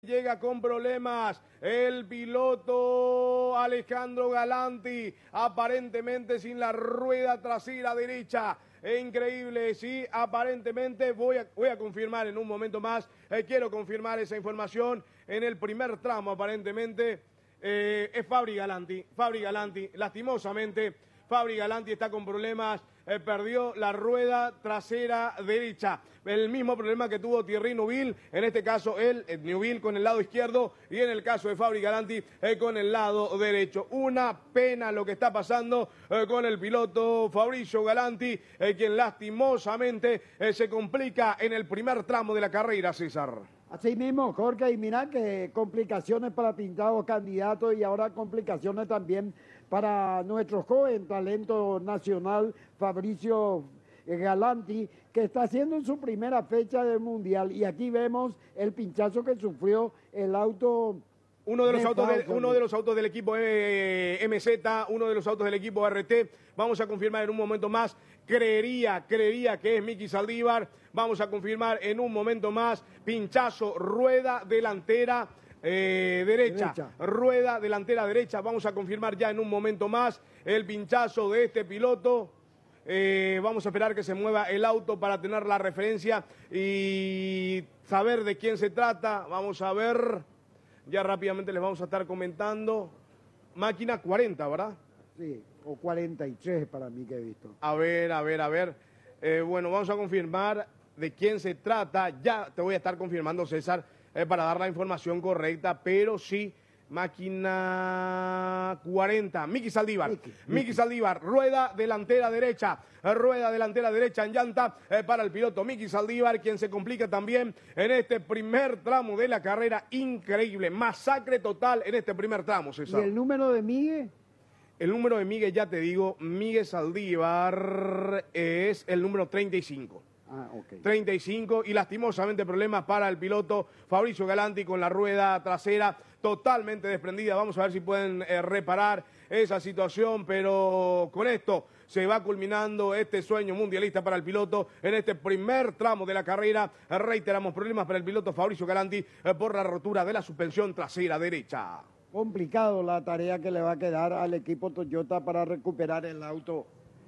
Llega con problemas el piloto Alejandro Galanti, aparentemente sin la rueda trasera derecha. Increíble, sí, aparentemente voy a confirmar en un momento más, quiero confirmar esa información. En el primer tramo aparentemente es Fabri Galanti, lastimosamente Fabri Galanti está con problemas, perdió la rueda trasera derecha. El mismo problema que tuvo Thierry Neuville, en este caso Neuville con el lado izquierdo y en el caso de Fabri Galanti con el lado derecho. Una pena lo que está pasando con el piloto Fabricio Galanti, quien lastimosamente se complica en el primer tramo de la carrera, César. Así mismo, Jorge, y mira que complicaciones para pintados candidatos y ahora complicaciones también para nuestro joven talento nacional, Fabricio Galanti, que está haciendo en su primera fecha del Mundial. Y aquí vemos el pinchazo que sufrió el auto. Uno de los autos del equipo MZ, uno de los autos del equipo RT. Vamos a confirmar en un momento más. Creería que es Miki Saldívar. Vamos a confirmar en un momento más. Pinchazo, rueda delantera derecha. Rueda delantera derecha. Vamos a confirmar ya en un momento más el pinchazo de este piloto. Vamos a esperar que se mueva el auto para tener la referencia y saber de quién se trata. Vamos a ver. Ya rápidamente les vamos a estar comentando. Máquina 40, ¿verdad? Sí, o 43 para mí que he visto. A ver. Bueno, vamos a confirmar de quién se trata. Ya te voy a estar confirmando, César, para dar la información correcta, pero sí, máquina 40, Miki Saldívar. Miki Saldívar, rueda delantera derecha en llanta para el piloto Miki Saldívar, quien se complica también en este primer tramo de la carrera. Increíble, masacre total en este primer tramo, César. ¿Y el número de Miguel? El número de Miguel, ya te digo, Miguel Saldívar es el número 35. Ah, okay. 35 y lastimosamente problemas para el piloto Fabricio Galanti con la rueda trasera totalmente desprendida. Vamos a ver si pueden reparar esa situación, pero con esto se va culminando este sueño mundialista para el piloto en este primer tramo de la carrera. Reiteramos, problemas para el piloto Fabricio Galanti por la rotura de la suspensión trasera derecha. Complicado la tarea que le va a quedar al equipo Toyota para recuperar el auto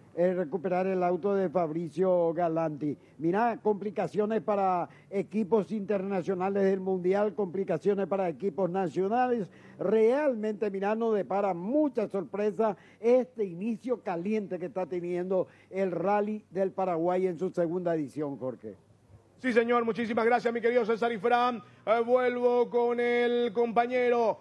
de Fabricio Galanti. Mirá, complicaciones para equipos internacionales del Mundial, complicaciones para equipos nacionales. Realmente, mirá, nos depara mucha sorpresa este inicio caliente que está teniendo el Rally del Paraguay en su segunda edición, Jorge. Sí, señor, muchísimas gracias, mi querido César Ifrán. Vuelvo con el compañero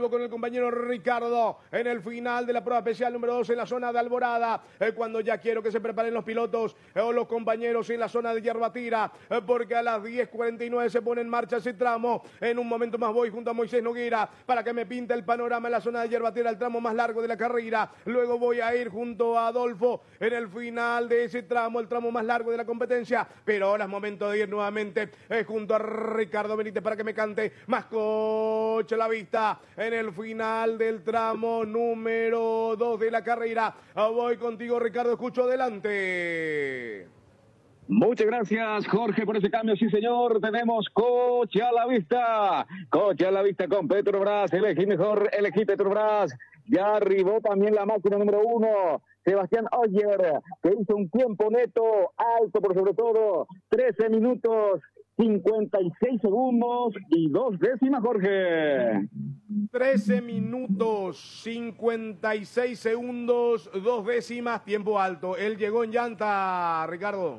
Ricardo en el final de la prueba especial número 2 en la zona de Alborada, cuando ya quiero que se preparen los pilotos o los compañeros en la zona de Yerbatira, porque a las 10:49 se pone en marcha ese tramo. En un momento más voy junto a Moisés Noguera para que me pinte el panorama en la zona de Yerbatira, el tramo más largo de la carrera. Luego voy a ir junto a Adolfo en el final de ese tramo, el tramo más largo de la competencia, pero ahora es momento de ir nuevamente junto a Ricardo Benítez para que me cante Más Coche a la Vista en el final del tramo número 2 de la carrera. Voy contigo, Ricardo, escucho adelante. Muchas gracias, Jorge, por ese cambio. Sí, señor, tenemos Coche a la Vista. Coche a la Vista con Petrobras. Elegí mejor, elegí Petrobras. Ya arribó también la máquina número 1. Sebastián Ogier, que hizo un tiempo neto, alto por sobre todo, 13 minutos, 56 segundos y 2 décimas, Jorge. 13 minutos, 56 segundos, 2 décimas, tiempo alto. Él llegó en llanta, Ricardo.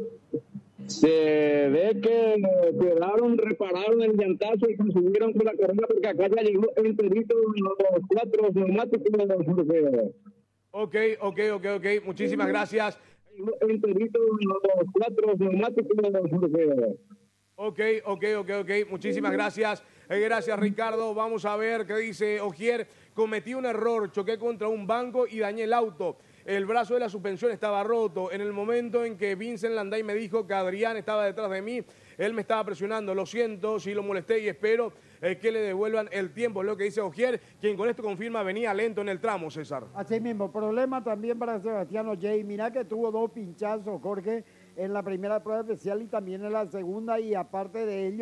Se ve que repararon el llantazo y consiguieron con la carrera porque acá ya llegó el perito los 4 neumáticos de los Jorge. Ok. Muchísimas gracias. El perito los 4 neumáticos de los Jorge. Ok. Muchísimas gracias. Gracias, Ricardo. Vamos a ver qué dice Ogier. Cometí un error, choqué contra un banco y dañé el auto. El brazo de la suspensión estaba roto. En el momento en que Vincent Landay me dijo que Adrián estaba detrás de mí, él me estaba presionando. Lo siento si lo molesté y espero que le devuelvan el tiempo. Es lo que dice Ogier, quien con esto confirma venía lento en el tramo, César. Así mismo, problema también para Sebastián Ogier. Mirá que tuvo 2 pinchazos, Jorge, en la primera prueba especial y también en la segunda, y aparte de ello,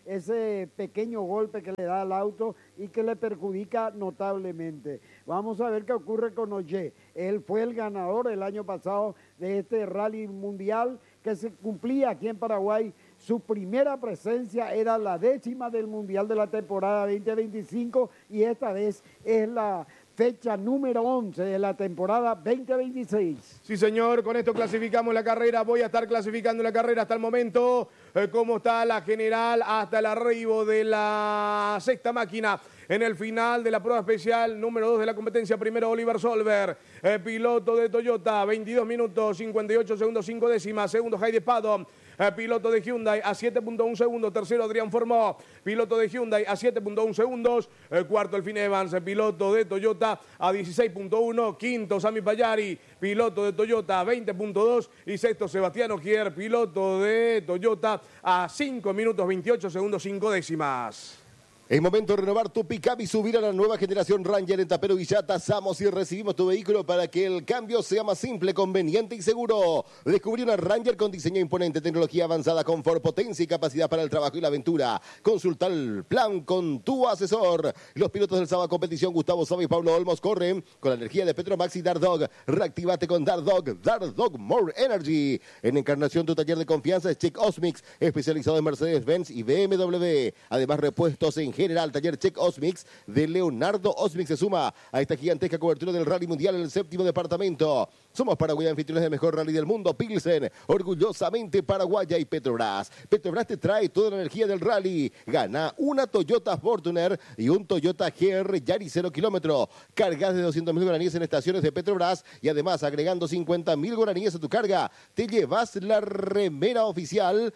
ese pequeño golpe que le da al auto y que le perjudica notablemente. Vamos a ver qué ocurre con Ogier. Él fue el ganador el año pasado de este rally mundial que se cumplía aquí en Paraguay. Su primera presencia era la 10ª del mundial de la temporada 2025 y esta vez es la fecha número 11 de la temporada 2026. Sí, señor, con esto clasificamos la carrera. Voy a estar clasificando la carrera hasta el momento. ¿Cómo está la general hasta el arribo de la sexta máquina? En el final de la prueba especial número 2 de la competencia, primero Oliver Solberg, piloto de Toyota, 22 minutos, 58 segundos, 5 décimas. Segundo, Heidi Pado, piloto de Hyundai, a 7.1 segundos. Tercero, Adrián Formó, piloto de Hyundai, a 7.1 segundos. Cuarto, Elfin Evans, piloto de Toyota, a 16.1. Quinto, Sami Payari, piloto de Toyota, a 20.2. Y sexto, Sebastián Ogier, piloto de Toyota, a 5 minutos, 28 segundos, 5 décimas. Es momento de renovar tu pick-up y subir a la nueva generación Ranger en Tapero Villa. Tasamos y recibimos tu vehículo para que el cambio sea más simple, conveniente y seguro. Descubrí una Ranger con diseño imponente, tecnología avanzada, confort, potencia y capacidad para el trabajo y la aventura. Consulta el plan con tu asesor. Los pilotos del sábado competición, Gustavo Saba y Pablo Olmos, corren con la energía de Petromax y Dardog. Reactivate con Dardog, Dardog More Energy. En Encarnación, tu taller de confianza es Check Osmix, especializado en Mercedes-Benz y BMW. Además, repuestos en general, taller Check Osmix de Leonardo Osmix se suma a esta gigantesca cobertura del Rally Mundial en el 7º departamento. Somos Paraguay, anfitriones del mejor rally del mundo, Pilsen, orgullosamente paraguaya, y Petrobras. Petrobras te trae toda la energía del rally. Gana una Toyota Fortuner y un Toyota GR Yaris 0 kilómetro. Cargas de 200.000 guaraníes en estaciones de Petrobras y además agregando 50.000 guaraníes a tu carga, te llevas la remera oficial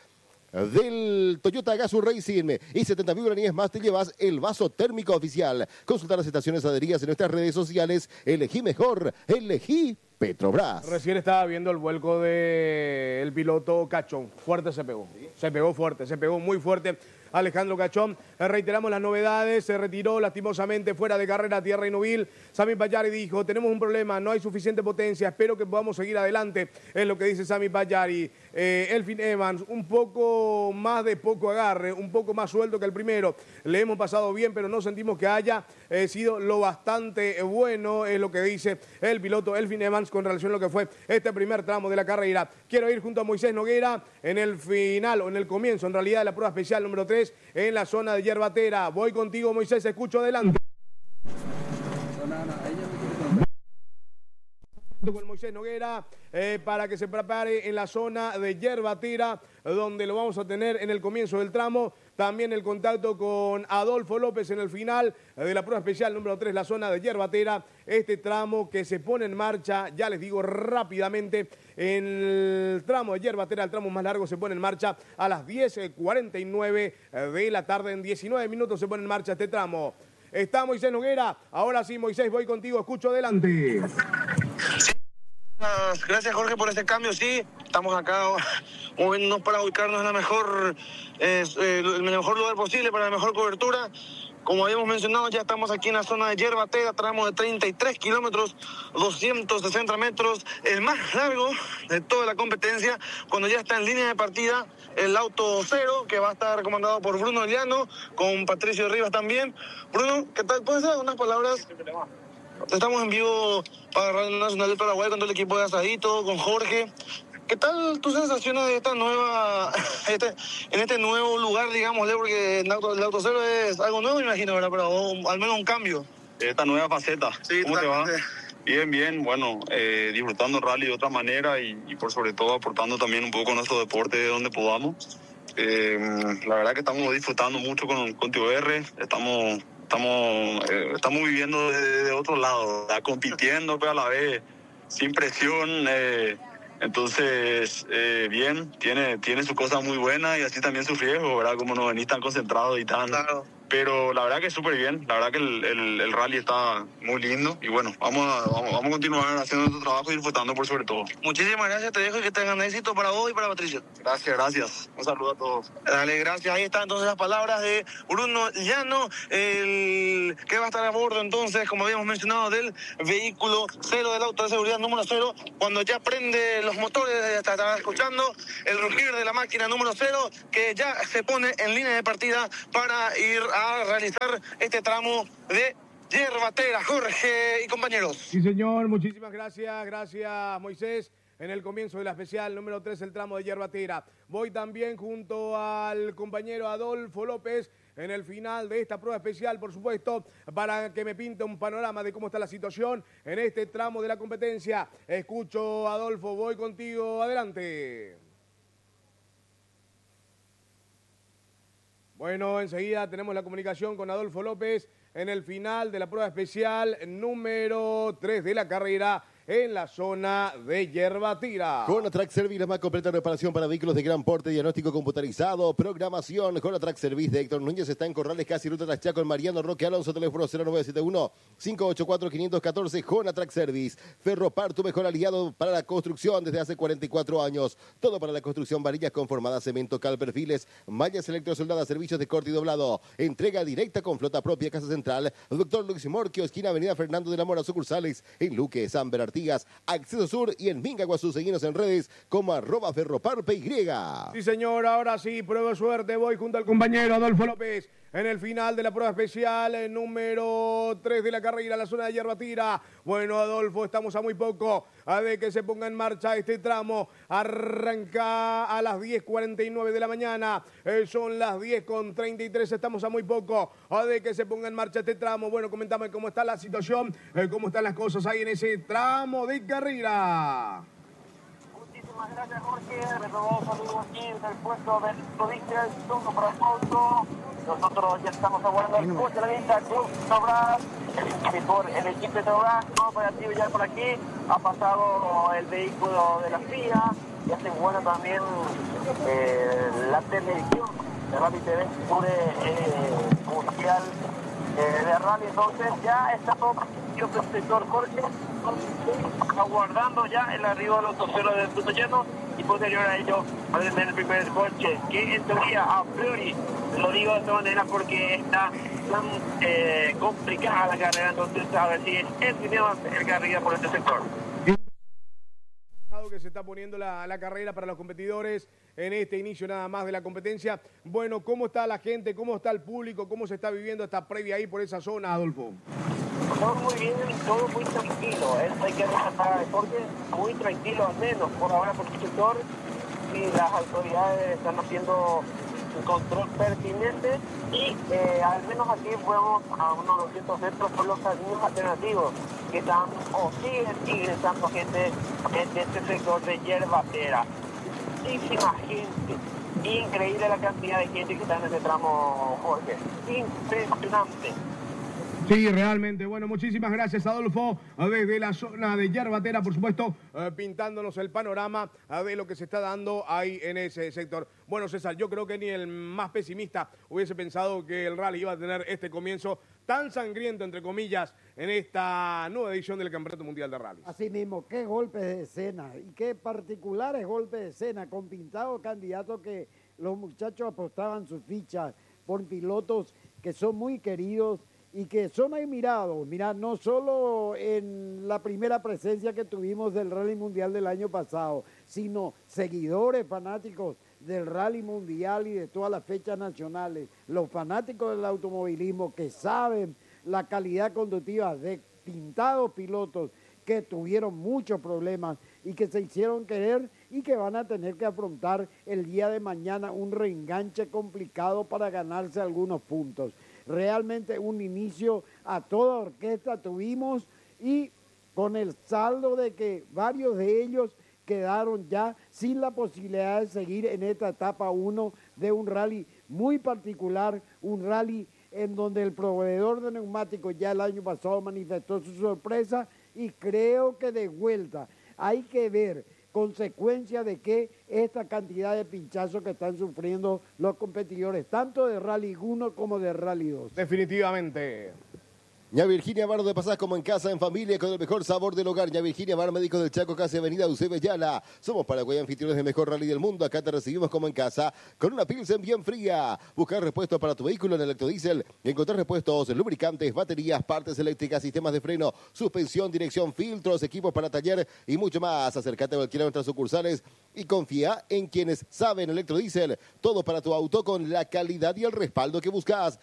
del Toyota Gazoo Racing y 70.000 guaraníes más te llevas el vaso térmico oficial. Consulta las estaciones adheridas en nuestras redes sociales. Elegí mejor, elegí Petrobras. Recién estaba viendo el vuelco del piloto Cachón. Fuerte se pegó. Se pegó fuerte, se pegó muy fuerte Alejandro Cachón. Reiteramos las novedades. Se retiró lastimosamente fuera de carrera Tierra Inubil. Sami Payari dijo, tenemos un problema, no hay suficiente potencia, espero que podamos seguir adelante. Es lo que dice Sami Payari. Elfin Evans, un poco más de poco agarre, un poco más suelto que el primero. Le hemos pasado bien, pero no sentimos que haya sido lo bastante bueno, es lo que dice el piloto Elfin Evans con relación a lo que fue este primer tramo de la carrera. Quiero ir junto a Moisés Noguera en el final, o en el comienzo, en realidad, de la prueba especial número 3, en la zona de Yerbatera. Voy contigo, Moisés, escucho adelante. Con Moisés Noguera para que se prepare en la zona de Yerbatera, donde lo vamos a tener en el comienzo del tramo. También el contacto con Adolfo López en el final de la prueba especial número 3, la zona de Yerbatera. Este tramo que se pone en marcha, ya les digo rápidamente, en el tramo de Yerbatera, el tramo más largo, se pone en marcha a las 10:49 de la tarde. En 19 minutos se pone en marcha este tramo. Está Moisés Noguera. Ahora sí, Moisés, voy contigo. Escucho adelante. Gracias, Jorge, por este cambio. Sí, estamos acá moviéndonos para ubicarnos en el mejor lugar posible para la mejor cobertura. Como habíamos mencionado, ya estamos aquí en la zona de Yerbatera, tramo de 33 kilómetros, 260 metros, el más largo de toda la competencia. Cuando ya está en línea de partida el auto cero, que va a estar comandado por Bruno Llano, con Patricio Rivas también. Bruno, ¿qué tal? ¿Puedes dar unas palabras? Estamos en vivo para Radio Nacional de Paraguay con todo el equipo de Asadito, con Jorge. ¿Qué tal tus sensaciones de esta nueva, en este nuevo lugar, digámosle, porque el auto cero es algo nuevo, me imagino, ¿verdad? Pero al menos un cambio. Esta nueva faceta, Sí, ¿cómo totalmente. te va? Bien, bueno, disfrutando el rally de otra manera y por sobre todo aportando también un poco nuestro deporte de donde podamos. La verdad que estamos disfrutando mucho con TOR, estamos viviendo de otro lado, ¿verdad? Compitiendo pero a la vez, sin presión. Entonces, bien, tiene su cosa muy buena y así también su riesgo, ¿verdad? Como no venís tan concentrado y tan Pero la verdad que súper bien, la verdad que el rally está muy lindo y bueno, vamos a continuar haciendo nuestro trabajo y disfrutando por sobre todo. Muchísimas gracias, te dejo y que tengan éxito para vos y para Patricio. Gracias. Un saludo a todos. Dale, gracias. Ahí están entonces las palabras de Bruno Llano, el que va a estar a bordo entonces, como habíamos mencionado, del vehículo 0 del auto de seguridad número 0. Cuando ya prende los motores, ya estará escuchando el rugir de la máquina número 0, que ya se pone en línea de partida para ir a realizar este tramo de Yerbatera. Jorge y compañeros. Sí, señor, muchísimas gracias. Gracias, Moisés. En el comienzo de la especial número 3, el tramo de Yerbatera. Voy también junto al compañero Adolfo López en el final de esta prueba especial, por supuesto, para que me pinte un panorama de cómo está la situación en este tramo de la competencia. Escucho, Adolfo, voy contigo, adelante. Bueno, enseguida tenemos la comunicación con Adolfo López en el final de la prueba especial número 3 de la carrera en la zona de Yerbatera. Conatrack Service, la más completa reparación para vehículos de gran porte, diagnóstico computarizado, programación. Conatrack Service de Héctor Núñez está en Corrales, casi ruta Tras Chaco, en Mariano Roque Alonso, teléfono 0971-584-514. Conatrack Service, Ferropar, tu mejor aliado para la construcción desde hace 44 años. Todo para la construcción, varillas conformadas, cemento, cal, perfiles, mallas electrosoldadas, servicios de corte y doblado. Entrega directa con flota propia, Casa Central, Doctor Luis Morquio, esquina Avenida Fernando de la Mora, sucursales en Luque, San Bernardo, Acceso Sur y en Minga, Guazú. Seguinos en redes como @ferroparpy. Sí, señor, ahora sí, prueba de suerte. Voy junto al compañero Adolfo López en el final de la prueba especial número 3 de la carrera, la zona de Yerbatera. Bueno, Adolfo, estamos a muy poco de que se ponga en marcha este tramo. Arranca a las 10:49 de la mañana. Son las 10:33. Estamos a muy poco de que se ponga en marcha este tramo. Bueno, comentame cómo está la situación, cómo están las cosas ahí en ese tramo de carrera. Muchísimas gracias, Jorge. Retomamos saludos aquí en el puesto del provincia del turno para el auto. Nosotros ya estamos aguardando el coche de la vista, Club Sobras, el equipo de Sobras, no operativo ya por aquí. Ha pasado el vehículo de la FIA y hacen bueno también la televisión de Rally TV mundial de rally. Entonces ya está todo el sector Jorge, aguardando ya el arribo del autocero del punto lleno y posterior a ello va a tener el primer coche, que en teoría a priori lo digo de esta manera porque está tan complicada la carrera, entonces a ver si es el carrera por este sector. Que se está poniendo la carrera para los competidores en este inicio nada más de la competencia. Bueno, ¿cómo está la gente? ¿Cómo está el público? ¿Cómo se está viviendo esta previa ahí por esa zona, Adolfo? Todo muy bien, todo muy tranquilo. Eso hay que resaltar, porque muy tranquilo al menos por ahora por el sector, y las autoridades están haciendo un control pertinente y al menos aquí fuimos a unos 200 metros por los caminos alternativos que están o siguen ingresando gente en este sector de Yerbatera. Muchísima gente, increíble la cantidad de gente que está en este tramo, Jorge, impresionante. Sí, realmente. Bueno, muchísimas gracias, Adolfo, desde la zona de Yerbatera, por supuesto, pintándonos el panorama de lo que se está dando ahí en ese sector. Bueno, César, yo creo que ni el más pesimista hubiese pensado que el rally iba a tener este comienzo tan sangriento, entre comillas, en esta nueva edición del Campeonato Mundial de Rally. Así mismo, qué golpes de escena y qué particulares golpes de escena con pintados candidatos que los muchachos apostaban sus fichas por pilotos que son muy queridos y que son admirados. Mira, no solo en la primera presencia que tuvimos del Rally Mundial del año pasado, sino seguidores fanáticos del Rally Mundial y de todas las fechas nacionales, los fanáticos del automovilismo que saben la calidad conductiva de pintados pilotos que tuvieron muchos problemas y que se hicieron querer y que van a tener que afrontar el día de mañana un reenganche complicado para ganarse algunos puntos. Realmente un inicio a toda orquesta tuvimos y con el saldo de que varios de ellos quedaron ya sin la posibilidad de seguir en esta etapa 1 de un rally muy particular, un rally en donde el proveedor de neumáticos ya el año pasado manifestó su sorpresa y creo que de vuelta hay que ver consecuencia de que esta cantidad de pinchazos que están sufriendo los competidores, tanto de Rally 1 como de Rally 2. Definitivamente. Ña Virginia Bar de pasás como en casa, en familia, con el mejor sabor del hogar. Ña Virginia Bar, Médicos del Chaco, casi avenida Eusebio Yala. Somos Paraguay, anfitriones del mejor rally del mundo. Acá te recibimos como en casa, con una Pilsen bien fría. Buscar repuestos para tu vehículo en Electrodiesel. Encontrar repuestos, lubricantes, baterías, partes eléctricas, sistemas de freno, suspensión, dirección, filtros, equipos para taller y mucho más. Acércate a cualquiera de nuestras sucursales y confía en quienes saben Electrodiesel. Todo para tu auto con la calidad y el respaldo que buscas.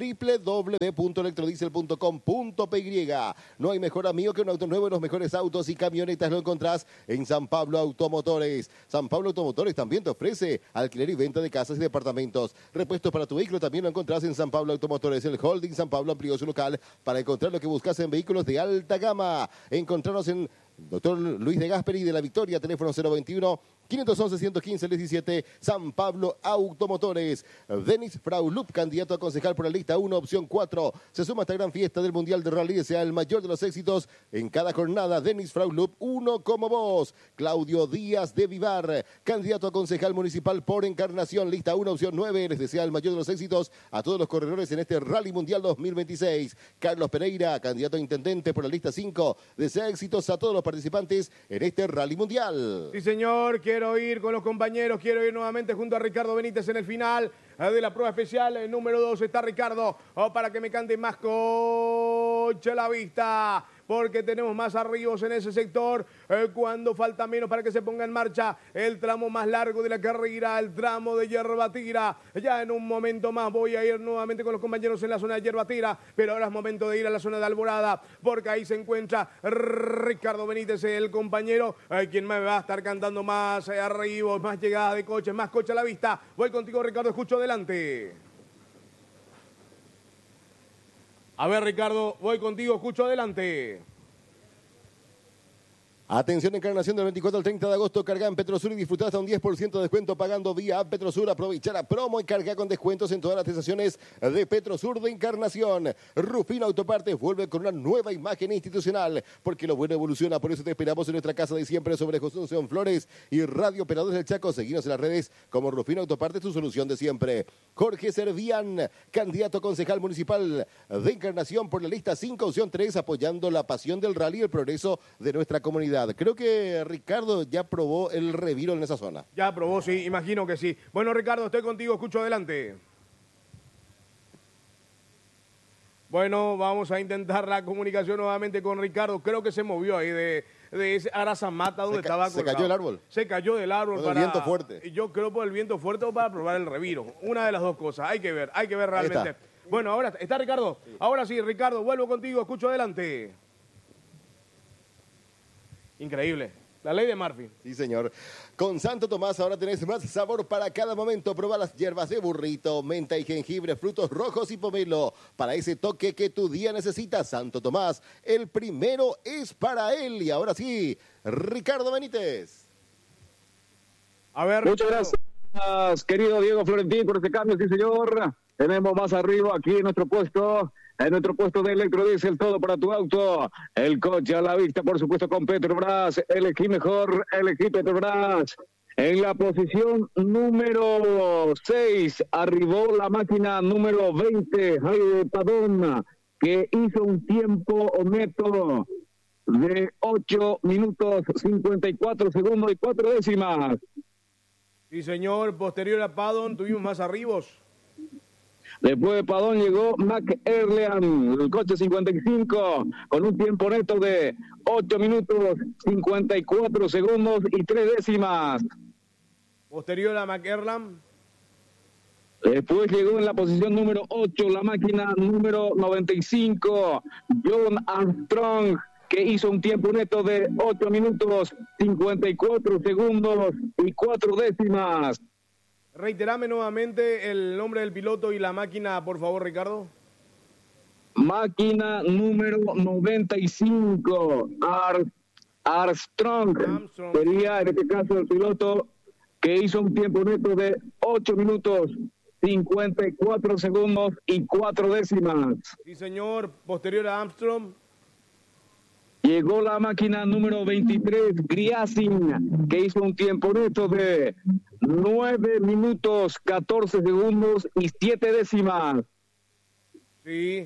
www.electrodiesel.com.py. No hay mejor amigo que un auto nuevo. En los mejores autos y camionetas lo encontrás en San Pablo Automotores. San Pablo Automotores también te ofrece alquiler y venta de casas y departamentos. Repuestos para tu vehículo también lo encontrás en San Pablo Automotores. El Holding San Pablo amplió su local para encontrar lo que buscas en vehículos de alta gama. Encontrarnos en Dr. Luis de Gasperi de la Victoria, teléfono 021-511-115-17, San Pablo Automotores. Denis Fraulup, candidato a concejal por la lista 1, opción 4. Se suma a esta gran fiesta del Mundial de Rally, desea el mayor de los éxitos en cada jornada. Denis Fraulup, uno como vos. Claudio Díaz de Vivar, candidato a concejal municipal por Encarnación, lista 1, opción 9. Les desea el mayor de los éxitos a todos los corredores en este Rally Mundial 2026. Carlos Pereira, candidato a intendente por la lista 5, desea éxitos a todos los participantes en este Rally Mundial. Sí, señor, quiero ir con los compañeros, quiero ir nuevamente junto a Ricardo Benítez en el final de la prueba especial. Número 2 está Ricardo, para que me cante más Coche a la Vista, porque tenemos más arribos en ese sector, cuando falta menos para que se ponga en marcha el tramo más largo de la carrera, el tramo de Yerbatira. Ya en un momento más voy a ir nuevamente con los compañeros en la zona de Yerbatira, pero ahora es momento de ir a la zona de Alborada, porque ahí se encuentra Ricardo Benítez, el compañero, quien me va a estar cantando más arribos, más llegada de coches, más Coche a la Vista. Voy contigo, Ricardo, escucho adelante. A ver, Ricardo, voy contigo, escucho adelante. Atención, Encarnación del 24 al 30 de agosto, carga en Petrosur y disfruta hasta un 10% de descuento pagando vía App Petrosur. Aprovecha la promo y carga con descuentos en todas las estaciones de Petrosur de Encarnación. Rufino Autopartes vuelve con una nueva imagen institucional, porque lo bueno evoluciona. Por eso te esperamos en nuestra casa de siempre sobre Constitución Flores y Radio Operadores del Chaco. Seguinos en las redes como Rufino Autopartes, tu solución de siempre. Jorge Servián, candidato a concejal municipal de Encarnación por la lista 5, opción 3, apoyando la pasión del rally y el progreso de nuestra comunidad. Creo que Ricardo ya probó el reviro en esa zona. Ya probó, sí, imagino que sí. Bueno, Ricardo, estoy contigo, escucho adelante. Bueno, vamos a intentar la comunicación nuevamente con Ricardo. Creo que se movió ahí de ese Arazamata donde estaba colgado. Se cayó del árbol. Se cayó del árbol. Por el viento fuerte. Yo creo por el viento fuerte o para probar el reviro. Una de las dos cosas. Hay que ver realmente. Bueno, ahora está Ricardo. Sí. Ahora sí, Ricardo, vuelvo contigo, escucho adelante. Increíble. La ley de Murphy. Sí, señor. Con Santo Tomás ahora tenés más sabor para cada momento. Proba las hierbas de burrito, menta y jengibre, frutos rojos y pomelo. Para ese toque que tu día necesita, Santo Tomás, el primero es para él. Y ahora sí, Ricardo Benítez. A ver, muchas gracias, querido Diego Florentín, por este cambio, sí, señor. Tenemos más arriba aquí en nuestro puesto de Electrodiesel, todo para tu auto. El coche a la vista, por supuesto, con Petrobras. Elegí mejor, elegí Petrobras. En la posición número 6, arribó la máquina número 20, Jaime Padón, que hizo un tiempo neto de 8 minutos, 54 segundos y 4 décimas. Sí, señor. Posterior a Padón, tuvimos más arribos. Después de Padón llegó McErlean, el coche 55, con un tiempo neto de 8 minutos, 54 segundos y 3 décimas. Posterior a McErlean. Después llegó en la posición número 8 la máquina número 95, John Armstrong, que hizo un tiempo neto de 8 minutos, 54 segundos y 4 décimas. Reiterame nuevamente el nombre del piloto y la máquina, por favor, Ricardo. Máquina número 95, Armstrong. Sería en este caso el piloto que hizo un tiempo neto de 8 minutos, 54 segundos y 4 décimas. Sí, señor. Posterior a Armstrong. Llegó la máquina número 23, Griasin, que hizo un tiempo neto de 9 minutos, 14 segundos y 7 décimas. Sí.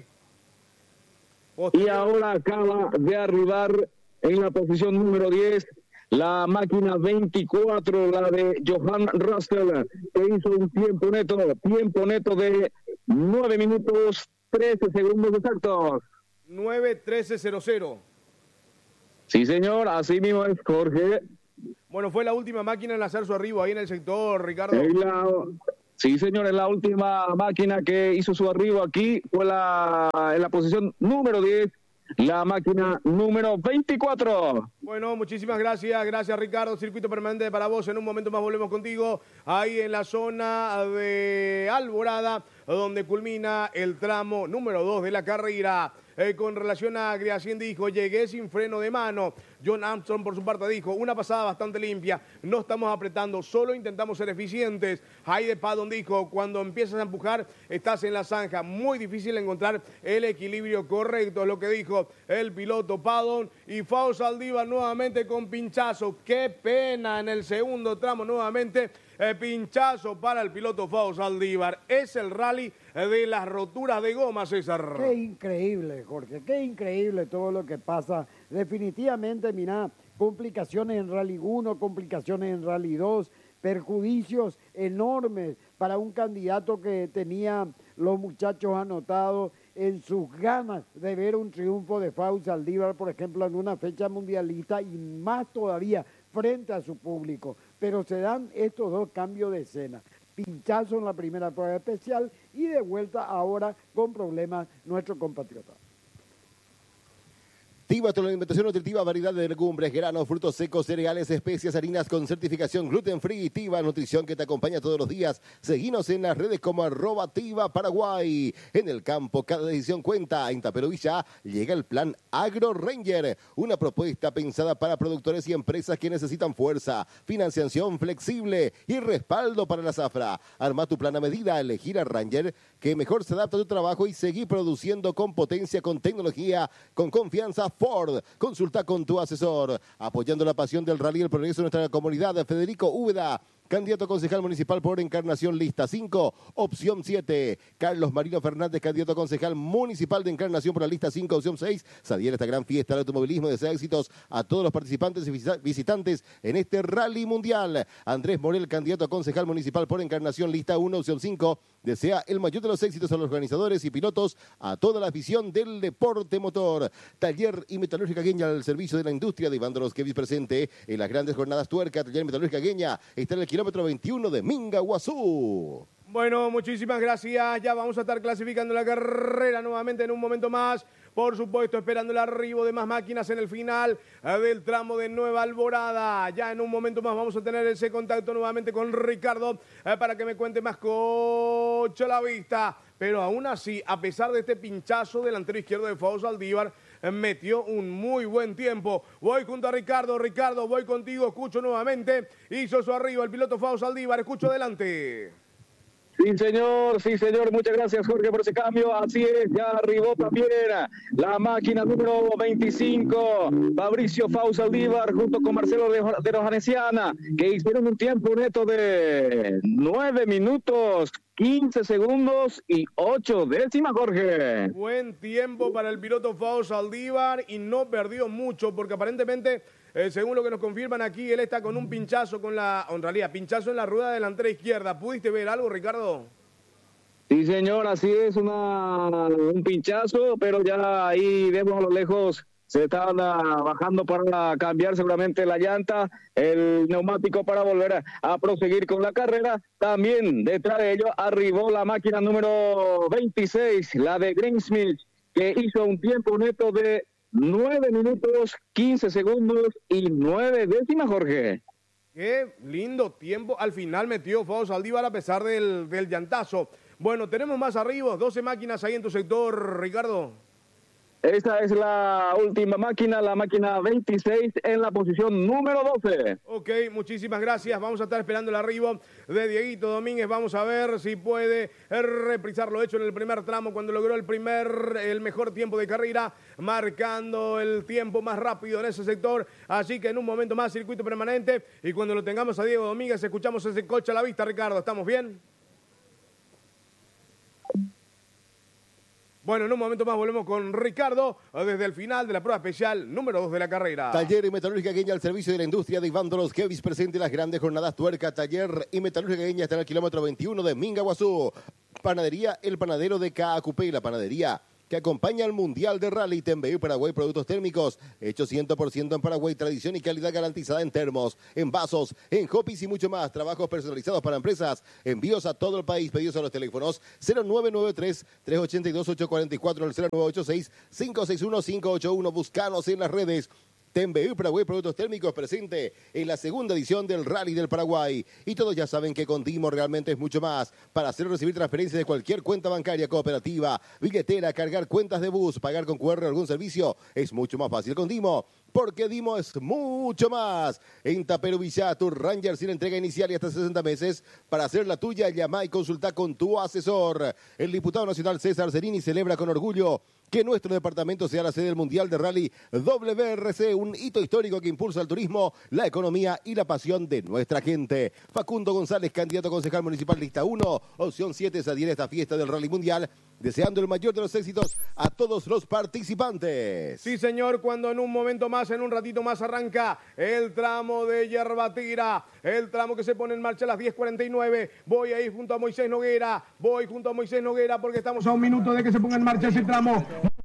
Y ahora acaba de arribar en la posición número 10 la máquina 24, la de Johan Russell, que hizo un tiempo neto de 9 minutos, 13 segundos exactos. 9:13:00. Sí, señor, así mismo es, Jorge. Bueno, fue la última máquina en hacer su arribo ahí en el sector, Ricardo. Sí, señor, es la última máquina que hizo su arribo aquí. Fue en la posición número 10, la máquina número 24. Bueno, muchísimas gracias. Gracias, Ricardo. Circuito permanente para vos. En un momento más volvemos contigo ahí en la zona de Alborada, donde culmina el tramo número 2 de la carrera. Con relación a Griasin dijo, llegué sin freno de mano. John Armstrong por su parte dijo, una pasada bastante limpia, no estamos apretando, solo intentamos ser eficientes. Heide Paddon dijo, cuando empiezas a empujar estás en la zanja, muy difícil encontrar el equilibrio correcto, es lo que dijo el piloto Paddon. Y Fausto Saldívar nuevamente con pinchazo, qué pena en el segundo tramo nuevamente. Pinchazo para el piloto Fausto Saldívar. Es el rally de las roturas de goma, César. Qué increíble, Jorge, qué increíble todo lo que pasa. Definitivamente, mirá, complicaciones en Rally 1, complicaciones en Rally 2, perjuicios enormes para un candidato que tenía los muchachos anotados en sus ganas de ver un triunfo de Fausto Saldívar, por ejemplo, en una fecha mundialista y más todavía frente a su público. Pero se dan estos dos cambios de escena. Pinchazo en la primera prueba especial y de vuelta ahora con problemas nuestro compatriota. Tiva, toda la alimentación nutritiva, variedad de legumbres, granos, frutos secos, cereales, especias, harinas con certificación gluten free. Tiva, nutrición que te acompaña todos los días. Seguinos en las redes como @Tiva Paraguay. En el campo, cada decisión cuenta. En Tapero Villa llega el plan Agro Ranger, una propuesta pensada para productores y empresas que necesitan fuerza, financiación flexible y respaldo para la zafra. Arma tu plan a medida, elegir a Ranger que mejor se adapta a tu trabajo y seguir produciendo con potencia, con tecnología, con confianza. Ford, consulta con tu asesor. Apoyando la pasión del rally y el progreso de nuestra comunidad, Federico Úbeda, candidato a concejal municipal por Encarnación, lista 5, opción 7. Carlos Marino Fernández, candidato a concejal municipal de Encarnación por la lista 5, opción 6. Se adhiere esta gran fiesta del automovilismo, desea éxitos a todos los participantes y visitantes en este rally mundial. Andrés Morel, candidato a concejal municipal por Encarnación, lista 1, opción 5. Desea el mayor de los éxitos a los organizadores y pilotos, a toda la afición del deporte motor. Taller y Metalúrgica Gueña al servicio de la industria de Iván Dorosquevich, presente en las grandes jornadas Tuerca. Taller y Metalúrgica Gueña está en el kilómetro 21 de Mingaguazú. Bueno, muchísimas gracias. Ya vamos a estar clasificando la carrera nuevamente en un momento más. Por supuesto, esperando el arribo de más máquinas en el final del tramo de Nueva Alborada. Ya en un momento más vamos a tener ese contacto nuevamente con Ricardo para que me cuente más Coche a la Vista. Pero aún así, a pesar de este pinchazo delantero izquierdo de Fausto Saldívar, metió un muy buen tiempo. Voy junto a Ricardo. Ricardo, voy contigo. Escucho nuevamente. Hizo su arribo el piloto Fausto Saldívar. Escucho adelante. Sí, señor. Muchas gracias, Jorge, por ese cambio. Así es, ya arribó también la máquina número 25, Fabricio Fausto Saldívar, junto con Marcelo de Rojanesiana, que hicieron un tiempo neto de 9 minutos, 15 segundos y 8 décimas, Jorge. Buen tiempo para el piloto Fausto Saldívar y no perdió mucho, porque aparentemente, según lo que nos confirman aquí, él está con un pinchazo pinchazo en la rueda delantera izquierda. ¿Pudiste ver algo, Ricardo? Sí, señor, así es, un pinchazo, pero ya ahí vemos a lo lejos. Se está bajando para cambiar seguramente la llanta, el neumático para volver a proseguir con la carrera. También detrás de ello arribó la máquina número 26, la de Greensmith, que hizo un tiempo neto de 9 minutos, 15 segundos y 9 décimas, Jorge. Qué lindo tiempo al final metió Fausto Saldívar a pesar del llantazo. Bueno, tenemos más arribos, 12 máquinas ahí en tu sector, Ricardo. Esta es la última máquina, la máquina 26 en la posición número 12. Ok, muchísimas gracias. Vamos a estar esperando el arribo de Dieguito Domínguez. Vamos a ver si puede reprisar lo hecho en el primer tramo cuando logró el mejor tiempo de carrera, marcando el tiempo más rápido en ese sector. Así que en un momento más, circuito permanente. Y cuando lo tengamos a Diego Domínguez, escuchamos ese coche a la vista, Ricardo. ¿Estamos bien? Bueno, en un momento más volvemos con Ricardo desde el final de la prueba especial número 2 de la carrera. Taller y Metalúrgica Gueña al servicio de la industria de Iván Doroskevis presente las grandes jornadas Tuerca. Taller y Metalúrgica Gueña está en el kilómetro 21 de Mingaguazú. Panadería El Panadero de Caacupé, la panadería que acompaña al Mundial de Rally. Tembeú Paraguay, productos térmicos hechos 100% en Paraguay, tradición y calidad garantizada en termos, en vasos, en hopis y mucho más. Trabajos personalizados para empresas, envíos a todo el país, pedidos a los teléfonos 0993-382-844, el 0986-561-581. Buscanos en las redes. Tembeú Paraguay, productos térmicos, presente en la segunda edición del Rally del Paraguay. Y todos ya saben que con Dimo realmente es mucho más. Para hacer o recibir transferencias de cualquier cuenta bancaria, cooperativa, billetera, cargar cuentas de bus, pagar con QR o algún servicio, es mucho más fácil con Dimo. Porque Dimo es mucho más. En Tapero Villa, tu Ranger sin entrega inicial y hasta 60 meses. Para hacer la tuya, llama y consulta con tu asesor. El diputado nacional César Zerini celebra con orgullo que nuestro departamento sea la sede del Mundial de Rally WRC, un hito histórico que impulsa el turismo, la economía y la pasión de nuestra gente. Facundo González, candidato a concejal municipal lista 1, opción 7, se adhiere a esta fiesta del Rally Mundial, deseando el mayor de los éxitos a todos los participantes. Sí, señor, cuando en un momento más, en un ratito más, arranca el tramo de Yerbatira, el tramo que se pone en marcha a las 10:49. Voy a ir junto a Moisés Noguera, porque estamos a un minuto de que se ponga en marcha ese tramo.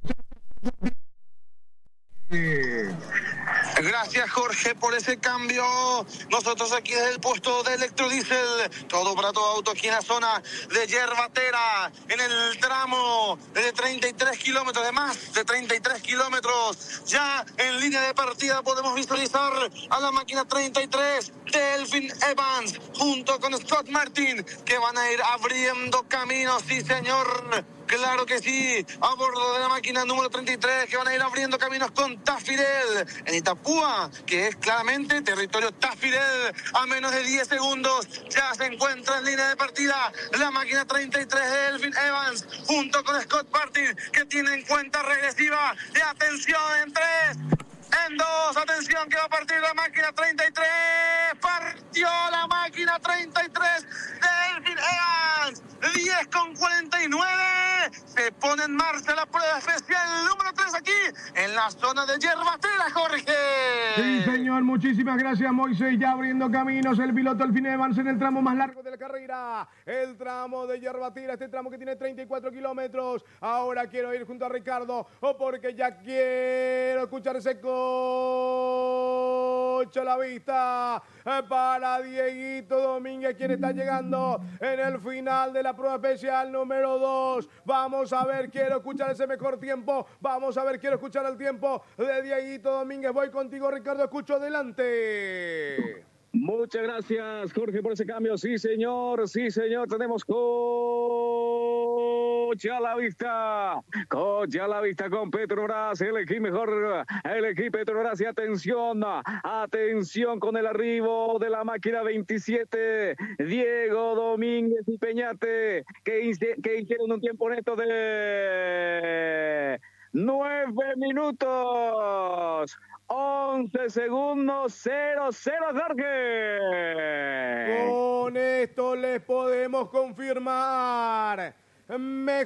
Gracias, Jorge, por ese cambio. Nosotros aquí desde el puesto de Electrodiesel, todo para todo auto aquí en la zona de Yerbatera, en el tramo de 33 kilómetros, de más de 33 kilómetros. Ya en línea de partida podemos visualizar a la máquina 33 de Elfin Evans junto con Scott Martin, que van a ir abriendo caminos, sí, señor. Claro que sí, a bordo de la máquina número 33, que van a ir abriendo caminos con Tafirel en Itapúa, que es claramente territorio Tafirel. A menos de 10 segundos ya se encuentra en línea de partida la máquina 33 de Elfin Evans junto con Scott Martin, que tiene en cuenta regresiva de atención en 3, en 2, atención que va a partir la máquina 33, partió la máquina 33 de Elfin Evans, 10:49, se pone en marcha la prueba especial número 3 aquí en la zona de Yerbatera, Jorge. Sí, señor, muchísimas gracias, Moisés, ya abriendo caminos el piloto Elfin Evans en el tramo más largo de la carrera, el tramo de Yerbatera, este tramo que tiene 34 kilómetros. Ahora quiero ir junto a Ricardo, porque ya quiero escuchar ese coche a la vista para Dieguito Domínguez, quien está llegando en el final de la prueba especial número 2. Vamos a ver, quiero escuchar ese mejor tiempo. Vamos a ver, quiero escuchar el tiempo de Dieguito Domínguez. Voy contigo, Ricardo, escucho adelante. Muchas gracias, Jorge, por ese cambio. Sí, señor, tenemos coche a la vista con Petrobras, el equipo Petrobras. Y atención con el arribo de la máquina 27, Diego Domínguez y Peñate, que hicieron un tiempo neto de 9 minutos 11 segundos 00, Jorge. Con esto les podemos confirmar